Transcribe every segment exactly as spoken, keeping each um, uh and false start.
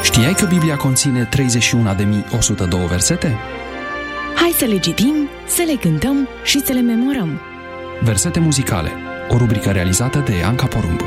Știai că Biblia conține treizeci și unu de mii o sută doi versete? Hai să le citim, să le cântăm și să le memorăm. Versete muzicale, o rubrică realizată de Anca Porumb.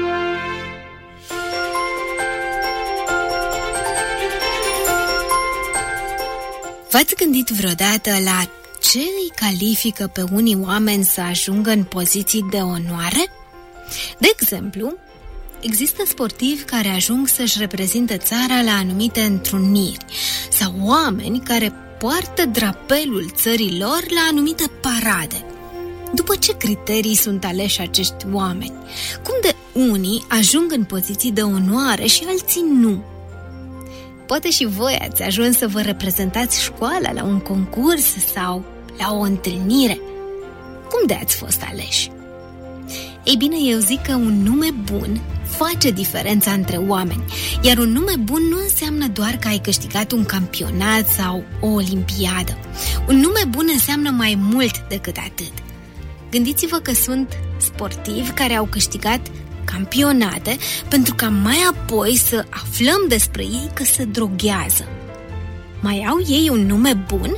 V-ați gândit vreodată la ce îi califică pe unii oameni să ajungă în poziții de onoare? De exemplu, există sportivi care ajung să-și reprezinte țara la anumite întruniri sau oameni care poartă drapelul țării lor la anumite parade. După ce criterii sunt aleși acești oameni? Cum de unii ajung în poziții de onoare și alții nu? Poate și voi ați ajuns să vă reprezentați școala la un concurs sau la o întâlnire. Cum de ați fost aleși? Ei bine, eu zic că un nume bun face diferența între oameni, iar un nume bun nu înseamnă doar că ai câștigat un campionat sau o olimpiadă. Un nume bun înseamnă mai mult decât atât. Gândiți-vă că sunt sportivi care au câștigat campionate pentru ca mai apoi să aflăm despre ei că se droghează. Mai au ei un nume bun?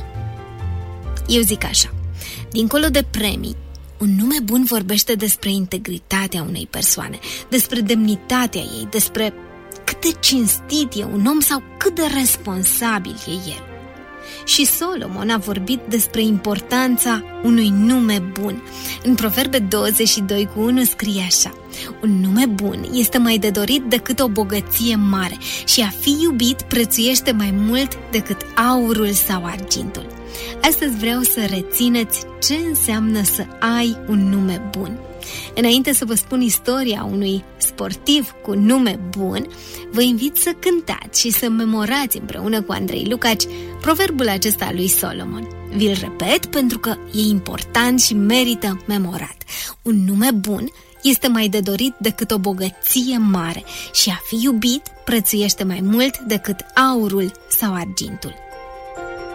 Eu zic așa, dincolo de premii, un nume bun vorbește despre integritatea unei persoane, despre demnitatea ei, despre cât de cinstit e un om sau cât de responsabil e el. Și Solomon a vorbit despre importanța unui nume bun. În Proverbe douăzeci și doi cu unu scrie așa: un nume bun este mai de dorit decât o bogăție mare și a fi iubit prețuiește mai mult decât aurul sau argintul. Astăzi vreau să rețineți ce înseamnă să ai un nume bun. Înainte să vă spun istoria unui sportiv cu nume bun, vă invit să cântați și să memorați împreună cu Andrei Lucaci proverbul acesta al lui Solomon. Vi-l repet pentru că e important și merită memorat. Un nume bun este mai de dorit decât o bogăție mare și a fi iubit prețuiește mai mult decât aurul sau argintul.